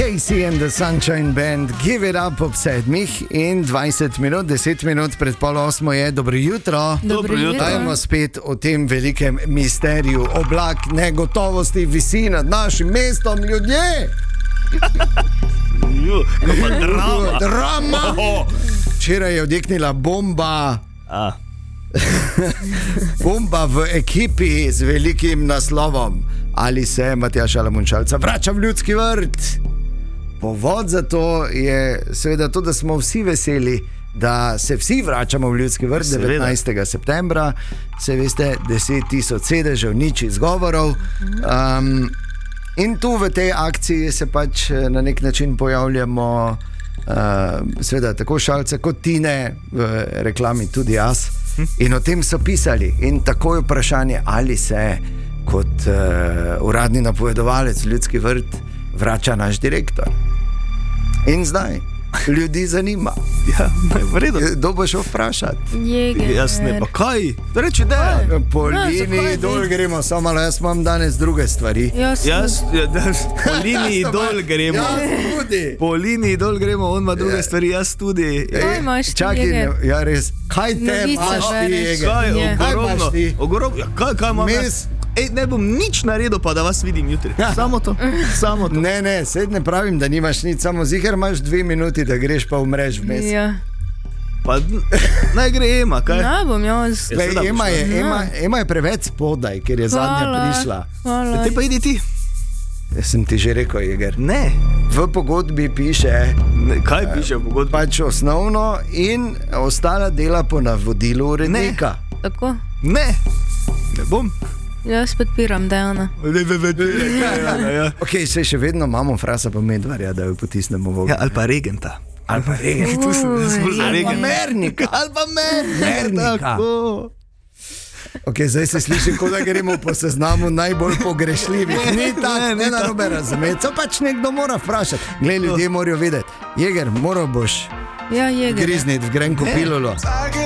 Casey and the Sunshine Band, Give It Up ob 7 in 20 minut, 10 minut pred pol 8 je. Dobro jutro. Dobro jutro. Dajmo spet o tem velikem misteriju. Oblak negotovosti visi nad našim mestom, ljudje. Drama. Včeraj je odjeknila bomba. Bomba v ekipi z velikim naslovom. Ali se Matjaža Lamunčalca vrača v Ljudski vrt? Povod za to je seveda to, da smo vsi veseli, da se vsi vračamo v Ljudski vrt 19. septembra. Se veste, 10.000 sedežev, nič izgovorov. In tu v tej akciji se pač na nek način pojavljamo, seveda tako Šalce kot Tine, v reklami tudi jaz. In o tem so pisali. In tako je vprašanje, ali se kot uradni napovedovalec Ljudski vrt vrača naš direktor. In zdaj ljudi zanima. Ja, v redu. Kdo bo šel vprašati? Jaz ne, pa kaj? Reči, da je. Po liniji dol gremo, samo malo, jaz imam danes druge stvari. Po liniji dol gremo. Jaz tudi. Po liniji dol gremo, on ima druge stvari, jaz tudi. Čakaj, ja res, kaj te imaš ti, Jeger? Kaj imaš ti? Ogorobno, kaj imam jaz? Ej, ne bom nič naredil, pa da vas vidim jutri. Samo to. Ne, sed ne pravim, da nimaš nič, samo ziher imaš 2 minuti, da greš pa umreš vmes. Ja. Pa naj gre Ema, kaj? Ne bom jaz. Ema je preveč spodaj, ker je zadnja prišla. Hvala. Te pa idi ti. Jaz sem ti že rekel, Jeger. Ne. V pogodbi piše, Kaj piše v pogodbi? pač osnovno in ostala dela po navodilu urednika. Tako? Ne bom. Jaz podpiram Dejana. Ok, se še vedno imamo frasa pa Medvarja, da jo potisnemo v Ja, ali pa regenta. Ali pa regenta. Tu sem zbolj za Ali pa regenta. mernika. Ali pa mernika. Tako. Ok, zdaj se sliši, kot da gremo po seznamu najbolj pogrešljivih. Ni tako, ne narobe razumeti. To pač nekdo mora vprašati. Glej, ljudje morajo vedeti. Jeger, moral boš Ja, Jeger. grizniti v grenko pilolo.